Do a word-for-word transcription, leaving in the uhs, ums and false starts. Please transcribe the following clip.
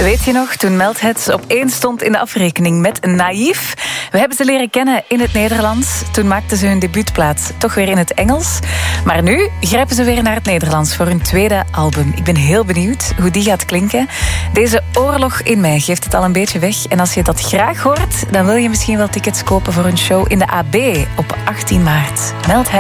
Weet je nog, toen Meldheads op één stond in de afrekening met Naïef? We hebben ze leren kennen in het Nederlands. Toen maakten ze hun debuutplaat toch weer in het Engels. Maar nu grijpen ze weer naar het Nederlands voor hun tweede album. Ik ben heel benieuwd hoe die gaat klinken. Deze Oorlog in mij geeft het al een beetje weg. En als je dat graag hoort, dan wil je misschien wel tickets kopen voor een show in de A B op achttien maart. Meldheads.